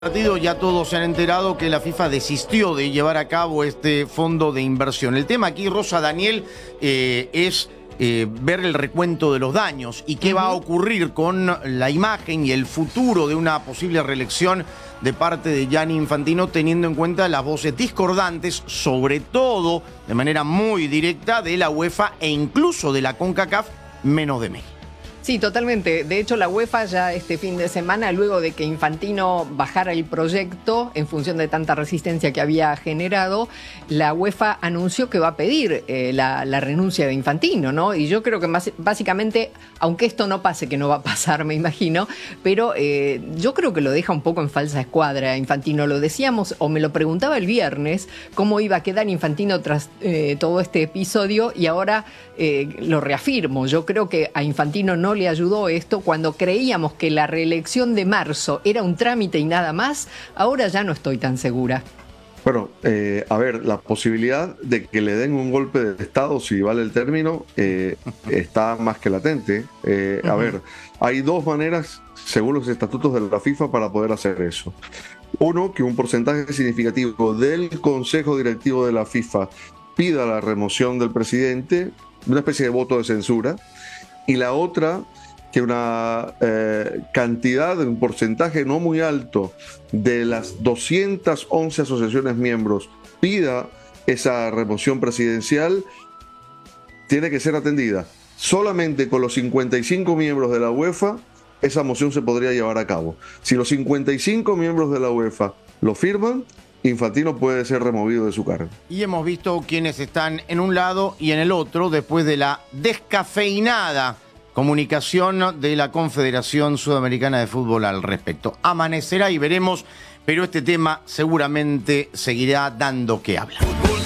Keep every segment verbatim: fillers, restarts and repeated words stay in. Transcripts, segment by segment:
partido ya todos se han enterado que la FIFA desistió de llevar a cabo este fondo de inversión. El tema aquí, Rosa Daniel, eh, es eh, ver el recuento de los daños y qué va a ocurrir con la imagen y el futuro de una posible reelección de parte de Gianni Infantino, teniendo en cuenta las voces discordantes, sobre todo de manera muy directa, de la UEFA e incluso de la CONCACAF, menos de México. Sí, totalmente. De hecho, la UEFA ya este fin de semana, luego de que Infantino bajara el proyecto en función de tanta resistencia que había generado, la UEFA anunció que va a pedir eh, la, la renuncia de Infantino, ¿no? Y yo creo que más, básicamente, aunque esto no pase, que no va a pasar, me imagino, pero eh, yo creo que lo deja un poco en falsa escuadra Infantino. Lo decíamos, o me lo preguntaba el viernes, cómo iba a quedar Infantino tras eh, todo este episodio, y ahora eh, lo reafirmo. Yo creo que a Infantino no le ayudó esto cuando creíamos que la reelección de marzo era un trámite y nada más. Ahora ya no estoy tan segura. Bueno, eh, a ver, la posibilidad de que le den un golpe de Estado, si vale el término, eh, está más que latente. Eh, a ver, hay dos maneras, según los estatutos de la FIFA, para poder hacer eso. Uno, que un porcentaje significativo del Consejo Directivo de la FIFA pida la remoción del presidente, una especie de voto de censura. Y la otra, que una eh, cantidad, un porcentaje no muy alto de las doscientas once asociaciones miembros pida esa remoción presidencial, tiene que ser atendida. Solamente con los cincuenta y cinco miembros de la UEFA esa moción se podría llevar a cabo. Si los cincuenta y cinco miembros de la UEFA lo firman, Infantino puede ser removido de su cargo. Y hemos visto quienes están en un lado y en el otro después de la descafeinada comunicación de la Confederación Sudamericana de Fútbol al respecto. Amanecerá y veremos, pero este tema seguramente seguirá dando que hablar.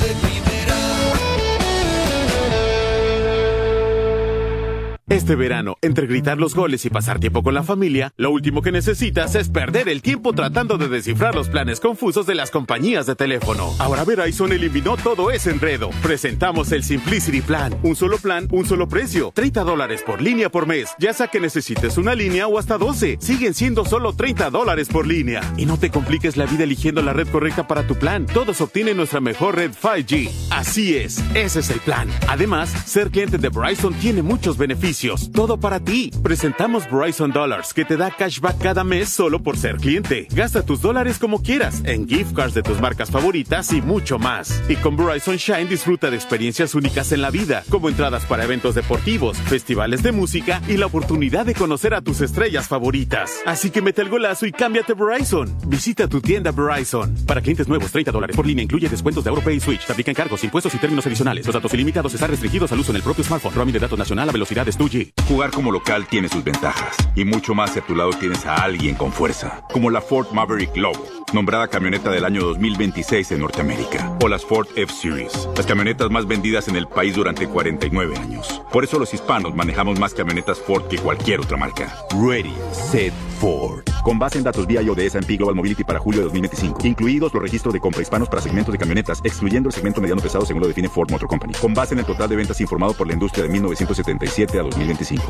Este verano, entre gritar los goles y pasar tiempo con la familia, lo último que necesitas es perder el tiempo tratando de descifrar los planes confusos de las compañías de teléfono. Ahora Verizon eliminó todo ese enredo. Presentamos el Simplicity Plan. Un solo plan, un solo precio. treinta dólares por línea por mes. Ya sea que necesites una línea o hasta doce. Siguen siendo solo treinta dólares por línea. Y no te compliques la vida eligiendo la red correcta para tu plan. Todos obtienen nuestra mejor red cinco G. Así es, ese es el plan. Además, ser cliente de Verizon tiene muchos beneficios. Todo para ti. Presentamos Verizon Dollars, que te da cashback cada mes solo por ser cliente. Gasta tus dólares como quieras, en gift cards de tus marcas favoritas y mucho más. Y con Verizon Shine disfruta de experiencias únicas en la vida, como entradas para eventos deportivos, festivales de música y la oportunidad de conocer a tus estrellas favoritas. Así que mete el golazo y cámbiate a Verizon. Visita tu tienda Verizon. Para clientes nuevos, treinta dólares por línea incluye descuentos de AuroPay y Switch. Te aplican cargos, impuestos y términos adicionales. Los datos ilimitados están restringidos al uso en el propio smartphone. Roaming de datos nacional a velocidades dos G. Jugar como local tiene sus ventajas y mucho más si a tu lado tienes a alguien con fuerza, como la Ford Maverick Lobo, nombrada camioneta del año dos mil veintiséis en Norteamérica, o las Ford F-Series, las camionetas más vendidas en el país durante cuarenta y nueve años. Por eso los hispanos manejamos más camionetas Ford que cualquier otra marca. Ready, set, Ford. Con base en datos B I O de S and P Global Mobility para julio de dos mil veinticinco, incluidos los registros de compra hispanos para segmentos de camionetas, excluyendo el segmento mediano pesado según lo define Ford Motor Company, con base en el total de ventas informado por la industria de mil novecientos setenta y siete a dos mil veinticinco.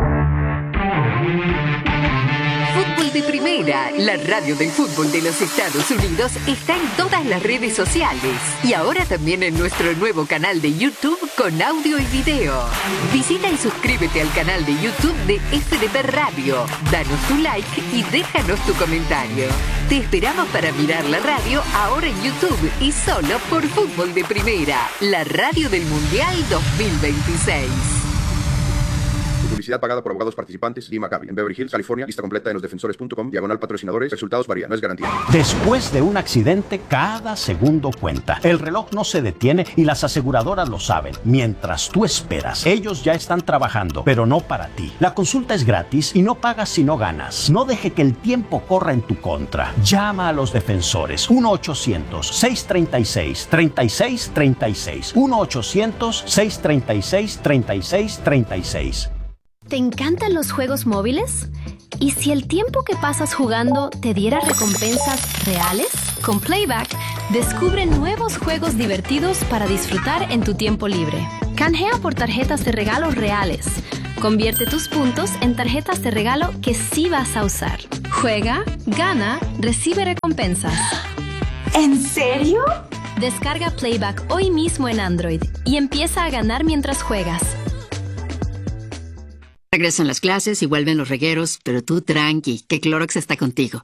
Fútbol de Primera, la radio del fútbol de los Estados Unidos, está en todas las redes sociales y ahora también en nuestro nuevo canal de YouTube con audio y video. Visita y suscríbete al canal de YouTube de F D P Radio. Danos tu like y déjanos tu comentario. Te esperamos para mirar la radio ahora en YouTube y solo por Fútbol de Primera, la radio del Mundial dos mil veintiséis. Publicidad pagada por abogados participantes. Lee Maccabi, en Beverly Hills, California. Lista completa en losdefensores punto com. Diagonal patrocinadores. Resultados varían. No es garantía. Después de un accidente, cada segundo cuenta. El reloj no se detiene y las aseguradoras lo saben. Mientras tú esperas, ellos ya están trabajando, pero no para ti. La consulta es gratis y no pagas si no ganas. No deje que el tiempo corra en tu contra. Llama a los defensores. uno ochocientos, seiscientos treinta y seis, treinta y seis treinta y seis. uno ochocientos, seiscientos treinta y seis, treinta y seis treinta y seis. ¿Te encantan los juegos móviles? ¿Y si el tiempo que pasas jugando te diera recompensas reales? Con Playback, descubre nuevos juegos divertidos para disfrutar en tu tiempo libre. Canjea por tarjetas de regalos reales. Convierte tus puntos en tarjetas de regalo que sí vas a usar. Juega, gana, recibe recompensas. ¿En serio? Descarga Playback hoy mismo en Android y empieza a ganar mientras juegas. Regresan las clases y vuelven los regueros, pero tú tranqui, que Clorox está contigo.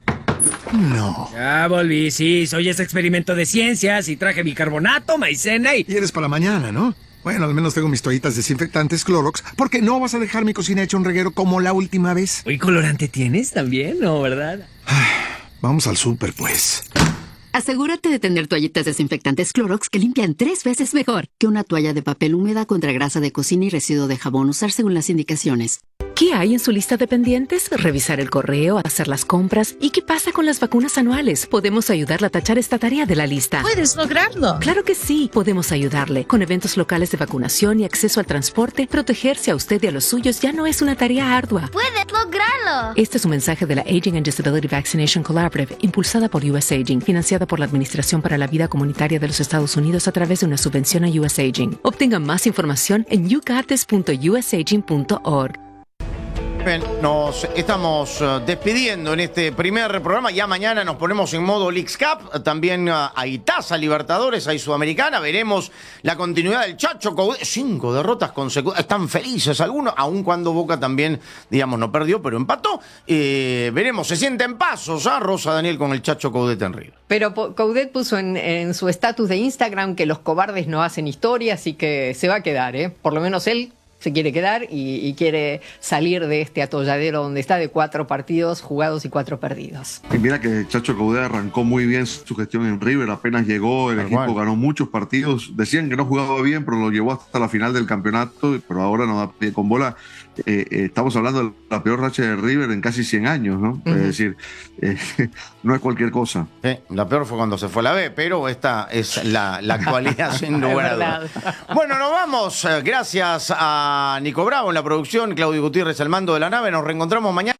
No. Ya volví, sí, soy ese experimento de ciencias y traje bicarbonato, maicena y... Y eres para la mañana, ¿no? Bueno, al menos tengo mis toallitas desinfectantes Clorox, porque no vas a dejar mi cocina hecha un reguero como la última vez. ¿Y colorante tienes también, no, verdad? Vamos al súper, pues. Asegúrate de tener toallitas desinfectantes Clorox que limpian tres veces mejor que una toalla de papel húmeda contra grasa de cocina y residuo de jabón. Usar según las indicaciones. ¿Qué hay en su lista de pendientes? Revisar el correo, hacer las compras. ¿Y qué pasa con las vacunas anuales? Podemos ayudarle a tachar esta tarea de la lista. ¿Puedes lograrlo? Claro que sí, podemos ayudarle. Con eventos locales de vacunación y acceso al transporte, protegerse a usted y a los suyos ya no es una tarea ardua. ¡Puedes lograrlo! Este es un mensaje de la Aging and Disability Vaccination Collaborative, impulsada por U S Aging, financiada por la Administración para la Vida Comunitaria de los Estados Unidos a través de una subvención a U S Aging. Obtenga más información en you got this punto u s aging punto org. Bien, nos estamos uh, despidiendo en este primer programa. Ya mañana nos ponemos en modo Leagues Cup. También uh, hay taza Libertadores, hay Sudamericana. Veremos la continuidad del Chacho Coudet. Cinco derrotas consecutivas. Están felices algunos, aun cuando Boca también, digamos, no perdió, pero empató. Eh, veremos, se sienten pasos, ¿ah? Rosa Daniel con el Chacho Coudet en River. Pero Coudet puso en, en su estatus de Instagram que los cobardes no hacen historia, así que se va a quedar, ¿eh? Por lo menos él se quiere quedar y, y quiere salir de este atolladero donde está de cuatro partidos jugados y cuatro perdidos. Y mira que Chacho Coudet arrancó muy bien su gestión en River, apenas llegó, el equipo ganó muchos partidos, decían que no jugaba bien, pero lo llevó hasta la final del campeonato, pero ahora no da pie con bola. Eh, eh, estamos hablando de la peor racha de River en casi cien años, ¿no? Uh-huh. Es decir, eh, no es cualquier cosa. Sí, la peor fue cuando se fue a la B, pero esta es la, la actualidad sin lugar a dudas. Bueno, nos vamos. Gracias a Nico Bravo en la producción, Claudio Gutiérrez al mando de la nave. Nos reencontramos mañana.